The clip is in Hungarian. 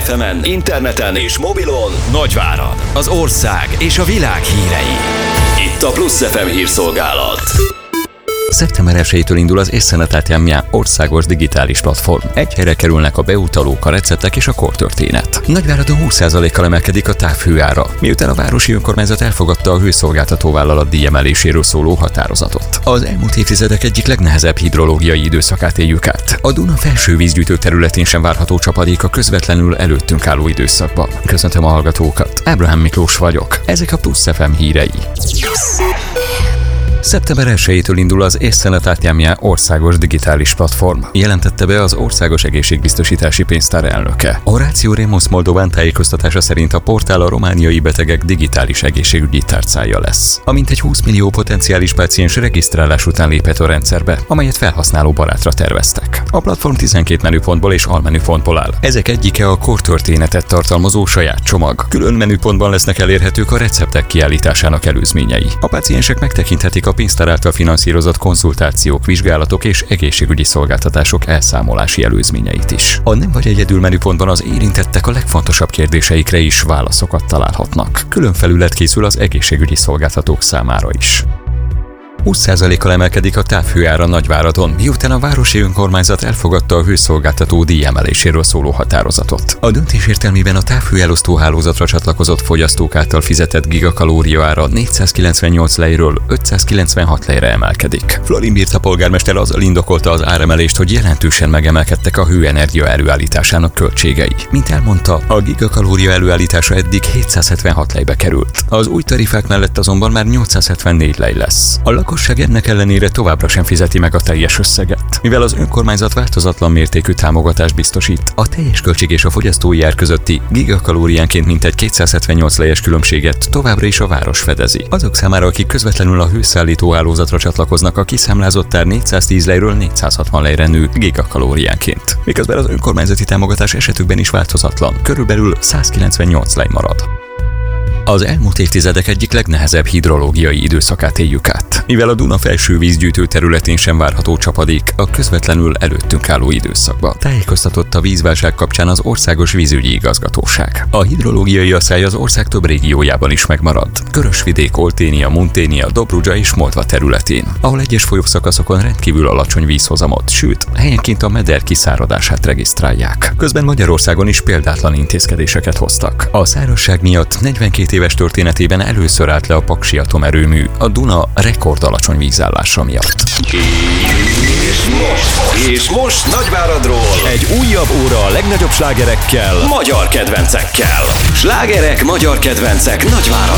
FM-en, interneten és mobilon Nagyvárad, az ország és a világ hírei. Itt a Plusz FM hírszolgálat. Szeptember 1-től indul az Észenetátjámján országos digitális platform. Egy helyre kerülnek a beutalók, a receptek és a kortörténet. Nagyváradon 20%-kal emelkedik a távhőára, miután a városi önkormányzat elfogadta a hőszolgáltatóvállalat díjemeléséről szóló határozatot. Az elmúlt évtizedek egyik legnehezebb hidrológiai időszakát éljük át. A Duna felső vízgyűjtő területén sem várható csapadék a közvetlenül előttünk álló időszakban. Köszöntöm a hallgatókat, Ábrahám Miklós vagyok. Ezek a Plusz FM hírei. Szeptember 1-től indul az Észenetátjámján országos digitális platform, jelentette be az Országos Egészségbiztosítási Pénztár elnöke. Horácio Ramos Moldován tájékoztatása szerint a portál a romániai betegek digitális egészségügyi tárcája lesz. A mintegy 20 millió potenciális páciens regisztrálás után lépett a rendszerbe, amelyet felhasználó barátra terveztek. A platform 12 menüpontból és almenüpontból áll. Ezek egyike a kortörténetet tartalmazó saját csomag. Külön menüpontban lesznek elérhetők a receptek kiállításának előzményei. A páciensek megtekinthetik a pénztár által finanszírozott konzultációk, vizsgálatok és egészségügyi szolgáltatások elszámolási előzményeit is. A Nem vagy egyedül menüpontban az érintettek a legfontosabb kérdéseikre is válaszokat találhatnak. Külön felület készül az egészségügyi szolgáltatók számára is. 20%-kal emelkedik a távhőára Nagyváradon, miután a városi önkormányzat elfogadta a hőszolgáltató díjemeléséről szóló határozatot. A döntés értelmében a távhőelosztó hálózatra csatlakozott fogyasztók által fizetett gigakalória ára 498 lejről 596 lejre emelkedik. Florin Birta polgármester azzal indokolta az áremelést, hogy jelentősen megemelkedtek a hőenergia előállításának költségei. Mint elmondta, a gigakalória előállítása eddig 776 lejbe került. Az új tarifák mellett azonban már 874 lej lesz. A lakosság ennek ellenére továbbra sem fizeti meg a teljes összeget. Mivel az önkormányzat változatlan mértékű támogatást biztosít, a teljes költség és a fogyasztói ár közötti gigakalóriánként mintegy 278 lejes különbséget továbbra is a város fedezi. Azok számára, akik közvetlenül a hőszállító hálózatra csatlakoznak, a kiszámlázott ár 410 lejről 460 lejre nő gigakalóriánként. Miközben az önkormányzati támogatás esetükben is változatlan, körülbelül 198 lej marad. Az elmúlt évtizedek egyik legnehezebb hidrológiai időszakát éljük át. Mivel a Duna felső vízgyűjtő területén sem várható csapadék a közvetlenül előttünk álló időszakban, tájékoztatott a vízválság kapcsán az Országos Vízügyi Igazgatóság. A hidrológiai asszály az ország több régiójában is megmarad. Körösvidék, Olténia, Munténia, Dobrudzsa és Moldva területén, ahol egyes folyószakaszokon rendkívül alacsony vízhozamot, sőt, helyenként a meder kiszáradását regisztrálják. Közben Magyarországon is példátlan intézkedéseket hoztak. A szárazság miatt 42 éves történetében először állt le a Paksi atomerőmű a Duna rekordalacsony vízállása miatt. És most Nagyváradról egy újabb óra a legnagyobb slágerekkel, magyar kedvencekkel. Slágerek, magyar kedvencek Nagyváradon.